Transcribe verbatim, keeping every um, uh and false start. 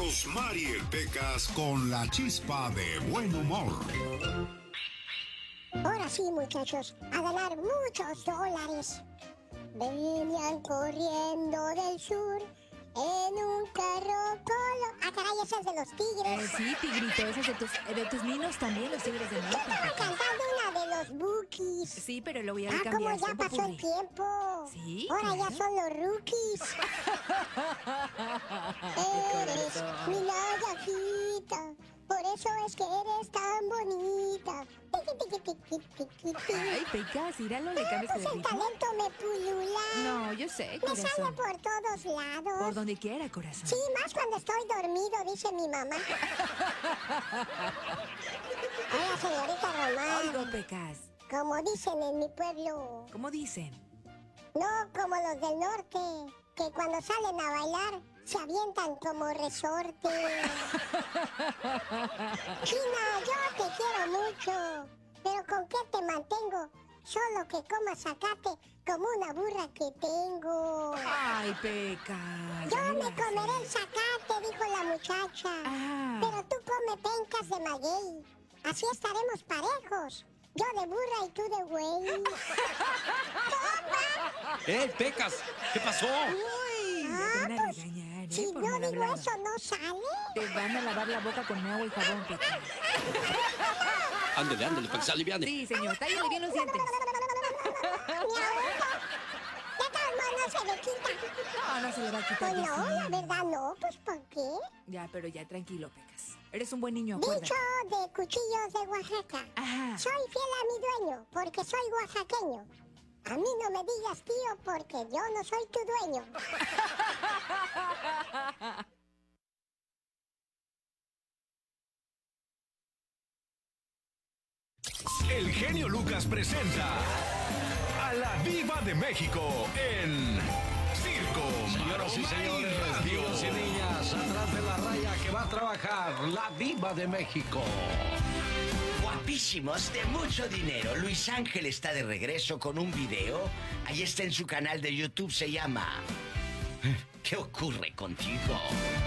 Rosmarie Pecas con la chispa de buen humor. Ahora sí, muchachos, a ganar muchos dólares. Venían corriendo del sur en un carro color... Ah, caray, ese es de los tigres. Eh, sí, tigrito, ese es de tus, de tus ninos también, los tigres del Yo norte. estaba cantando una de los Bookies. Sí, pero lo voy a Ah, como cambiar. ya pasó el tiempo. Sí, Ahora claro. ya son los rookies. Eres mi navajita, por eso es que eres tan bonita. Ay, Pecas, íralo, le Ah, cambias pues el el ritmo. talento me pulula. No, yo sé, Me corazón. sale por todos lados. Por donde quiera, corazón. Sí, más cuando estoy dormido, dice mi mamá. Hola, señorita Román. Oigo, Pecas. Como dicen en mi pueblo. ¿Cómo dicen? No como los del norte, que cuando salen a bailar se avientan como resorte. China, yo te quiero mucho, pero ¿con qué te mantengo? Solo que comas zacate como una burra que tengo. Ay, Pecas. Yo ya me la comeré el sé. zacate, dijo la muchacha. Ah. Pero tú come pencas de maguey. Así estaremos parejos. Yo de burra y tú de güey. ¡Eh, Pecas! ¿Qué pasó? Uy, me Ah, van a pues, regañar, ¿eh? si por no mal digo hablada. eso, ¿no sale? Te van a lavar la boca con agua y jabón, Pecas. Ándale, ándale, para que se aliviane. Sí, señor, tállale bien los dientes. Mi abuela. De todos modos no se le quita. No, no se le va a quitar. Pues ya no, sí. la verdad no. Pues ¿por qué? Ya, pero ya, tranquilo, Pecas. Eres un buen niño, Dicho acuérdate. de cuchillos de Oaxaca. Ajá. Soy fiel a mi dueño porque soy oaxaqueño. A mí no me digas tío porque yo no soy tu dueño. El genio Lucas presenta a la Diva de México en Circo, Señoras y Maroma señores, Radio. niños y niñas, atrás de la raya que va a trabajar la Diva de México. Guapísimos, de mucho dinero. Luis Ángel está de regreso con un video. Ahí está en su canal de YouTube, se llama ¿Qué ocurre contigo?